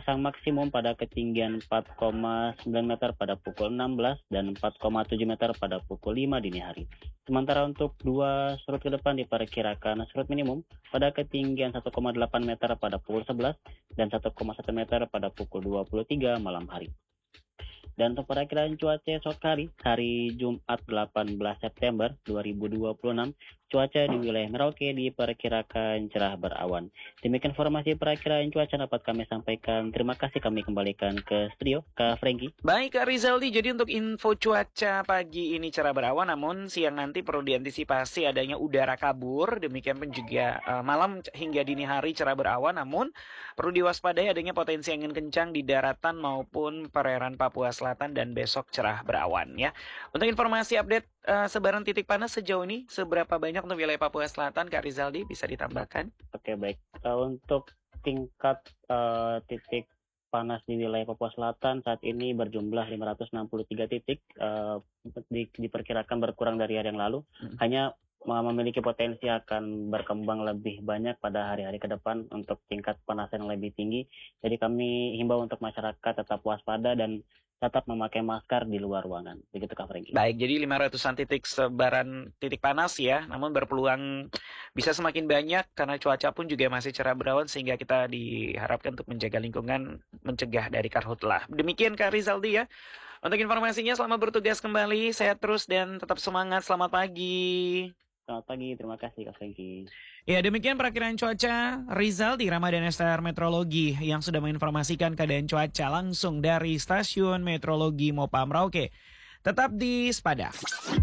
pasang maksimum pada ketinggian 4,9 meter pada pukul 16 dan 4,7 meter pada pukul 5 dini hari. Sementara untuk 2 surut ke depan diperkirakan surut minimum pada ketinggian 1,8 meter pada pukul 11 dan 1,1 meter pada pukul 23 malam hari. Dan untuk perakiraan cuaca esok hari Jumat 18 September 2026, cuaca di wilayah Merauke diperkirakan cerah berawan. Demikian informasi perakiraan cuaca dapat kami sampaikan. Terima kasih, kami kembalikan ke studio, Kak Franky. Baik Kak Rizaldi, jadi untuk info cuaca pagi ini cerah berawan, namun siang nanti perlu diantisipasi adanya udara kabur. Demikian pun juga malam hingga dini hari cerah berawan, namun perlu diwaspadai adanya potensi angin kencang di daratan maupun perairan Papua Selatan dan besok cerah berawan ya. Untuk informasi update sebaran titik panas sejauh ini, seberapa banyak untuk wilayah Papua Selatan, Kak Rizaldi bisa ditambahkan? Oke, baik. Untuk tingkat titik panas di wilayah Papua Selatan saat ini berjumlah 563 titik, diperkirakan berkurang dari hari yang lalu. Hanya memiliki potensi akan berkembang lebih banyak pada hari-hari ke depan untuk tingkat panas yang lebih tinggi. Jadi kami himbau untuk masyarakat tetap waspada dan tetap memakai masker di luar ruangan. Begitu Kak Franky. Baik, jadi 500-an titik sebaran titik panas ya, namun berpeluang bisa semakin banyak karena cuaca pun juga masih cerah berawan sehingga kita diharapkan untuk menjaga lingkungan, mencegah dari karhutlah. Demikian Kak Rizaldi ya. Untuk informasinya selamat bertugas kembali, sehat terus dan tetap semangat. Selamat pagi. Selamat pagi, terima kasih Kak Franky. Ya, demikian perakiraan cuaca Rizaldi Ramadan STR Meteorologi yang sudah menginformasikan keadaan cuaca langsung dari Stasiun Meteorologi Mopa Merauke. Tetap di Sepada.